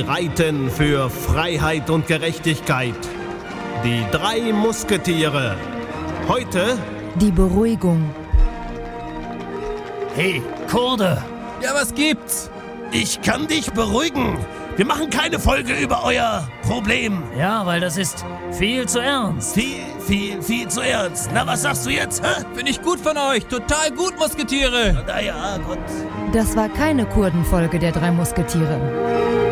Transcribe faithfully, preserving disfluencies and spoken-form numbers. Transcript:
reiten für Freiheit und Gerechtigkeit. Die drei Musketiere. Heute die Beruhigung. Hey, Kurde! Ja, was gibt's? Ich kann dich beruhigen. Wir machen keine Folge über euer Problem. Ja, weil das ist viel zu ernst. Viel, viel, viel zu ernst. Na, was sagst du jetzt, hä? Finde ich gut von euch. Total gut, Musketiere. Na ja, Gott. Das war keine Kurdenfolge der drei Musketiere.